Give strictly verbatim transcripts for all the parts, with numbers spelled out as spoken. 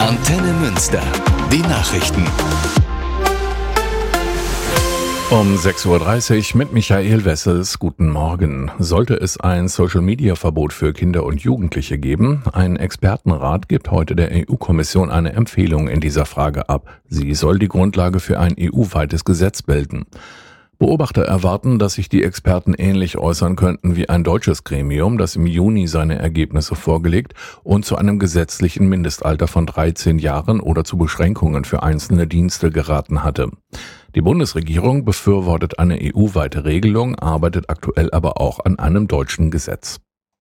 Antenne Münster. Die Nachrichten. Um sechs Uhr dreißig mit Michael Wessels. Guten Morgen. Sollte es ein Social-Media-Verbot für Kinder und Jugendliche geben? Ein Expertenrat gibt heute der E U-Kommission eine Empfehlung in dieser Frage ab. Sie soll die Grundlage für ein E U-weites Gesetz bilden. Beobachter erwarten, dass sich die Experten ähnlich äußern könnten wie ein deutsches Gremium, das im Juni seine Ergebnisse vorgelegt und zu einem gesetzlichen Mindestalter von dreizehn Jahren oder zu Beschränkungen für einzelne Dienste geraten hatte. Die Bundesregierung befürwortet eine E U-weite Regelung, arbeitet aktuell aber auch an einem deutschen Gesetz.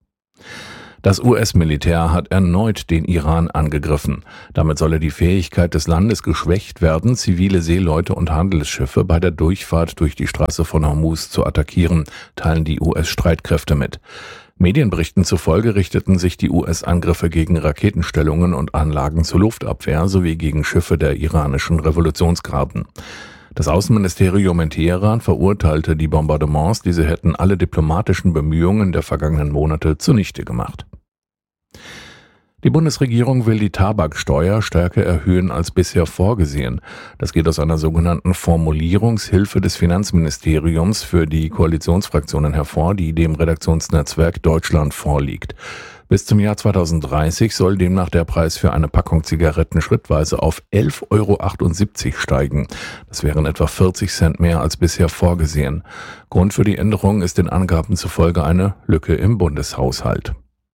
Das U S-Militär hat erneut den Iran angegriffen. Damit solle die Fähigkeit des Landes geschwächt werden, zivile Seeleute und Handelsschiffe bei der Durchfahrt durch die Straße von Hormuz zu attackieren, teilen die U S-Streitkräfte mit. Medienberichten zufolge richteten sich die U S-Angriffe gegen Raketenstellungen und Anlagen zur Luftabwehr sowie gegen Schiffe der iranischen Revolutionsgarden. Das Außenministerium in Teheran verurteilte die Bombardements, diese hätten alle diplomatischen Bemühungen der vergangenen Monate zunichte gemacht. Die Bundesregierung will die Tabaksteuer stärker erhöhen als bisher vorgesehen. Das geht aus einer sogenannten Formulierungshilfe des Finanzministeriums für die Koalitionsfraktionen hervor, die dem Redaktionsnetzwerk Deutschland vorliegt. Bis zum Jahr zweitausenddreißig soll demnach der Preis für eine Packung Zigaretten schrittweise auf elf Euro achtundsiebzig steigen. Das wären etwa vierzig Cent mehr als bisher vorgesehen. Grund für die Änderung ist den Angaben zufolge eine Lücke im Bundeshaushalt.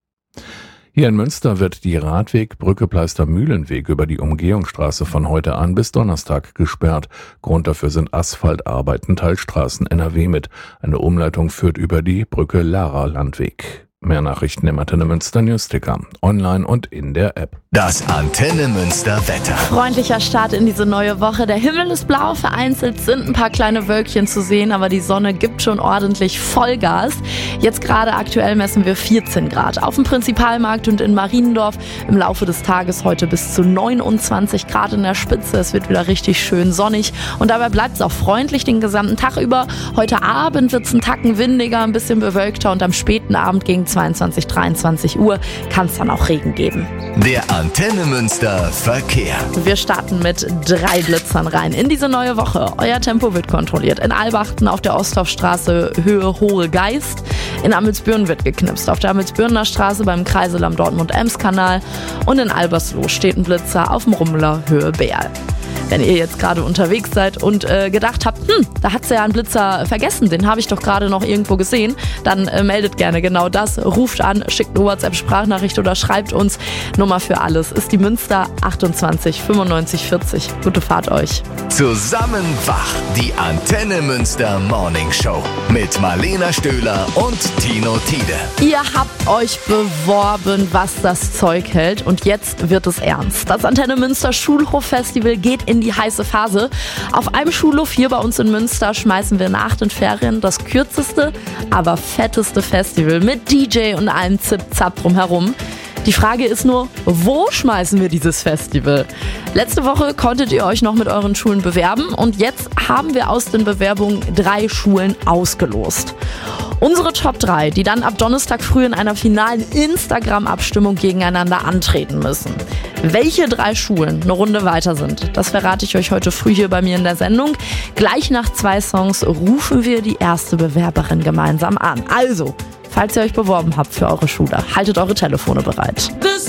Hier in Münster wird die Radweg-Brücke Pleister-Mühlenweg über die Umgehungsstraße von heute an bis Donnerstag gesperrt. Grund dafür sind Asphaltarbeiten, Teilstraßen N R W mit. Eine Umleitung führt über die Brücke Lara-Landweg. Mehr Nachrichten im Antenne Münster Newsticker, online und in der App. Das Antenne Münster Wetter. Freundlicher Start in diese neue Woche. Der Himmel ist blau, vereinzelt sind ein paar kleine Wölkchen zu sehen, aber die Sonne gibt schon ordentlich Vollgas. Jetzt gerade aktuell messen wir vierzehn Grad. Auf dem Prinzipalmarkt und in Mariendorf im Laufe des Tages heute bis zu neunundzwanzig Grad in der Spitze. Es wird wieder richtig schön sonnig und dabei bleibt es auch freundlich den gesamten Tag über. Heute Abend wird es einen Tacken windiger, ein bisschen bewölkter und am späten Abend gegen zweiundzwanzig, dreiundzwanzig Uhr kann es dann auch Regen geben. Der Antenne Münster Verkehr. Wir starten mit drei Blitzern rein in diese neue Woche. Euer Tempo wird kontrolliert. In Albachten auf der Osthofstraße Höhe Hohe Geist. In Amelsbüren wird geknipst. Auf der Amelsbürener Straße beim Kreisel am Dortmund-Ems-Kanal. Und in Albersloh steht ein Blitzer auf dem Rummeler Höhe Beerl. Wenn ihr jetzt gerade unterwegs seid und äh, gedacht habt, hm, da hat's ja einen Blitzer vergessen, den habe ich doch gerade noch irgendwo gesehen, dann äh, meldet gerne genau das, ruft an, schickt eine WhatsApp-Sprachnachricht oder schreibt uns. Nummer für alles ist die Münster achtundzwanzig fünfundneunzig vierzig. Gute Fahrt euch. Zusammen wach, die Antenne Münster Morning Show mit Marlena Stöhler und Tino Tiede. Ihr habt euch beworben, was das Zeug hält und jetzt wird es ernst. Das Antenne Münster Schulhof-Festival geht in die heiße Phase. Auf einem Schulhof hier bei uns in Münster schmeißen wir nach den Ferien das kürzeste, aber fetteste Festival mit D J und allem Zip-Zap drumherum. Die Frage ist nur, wo schmeißen wir dieses Festival? Letzte Woche konntet ihr euch noch mit euren Schulen bewerben und jetzt haben wir aus den Bewerbungen drei Schulen ausgelost. Unsere Top drei, die dann ab Donnerstag früh in einer finalen Instagram-Abstimmung gegeneinander antreten müssen. Welche drei Schulen eine Runde weiter sind, das verrate ich euch heute früh hier bei mir in der Sendung. Gleich nach zwei Songs rufen wir die erste Bewerberin gemeinsam an. Also, falls ihr euch beworben habt für eure Schule, haltet eure Telefone bereit.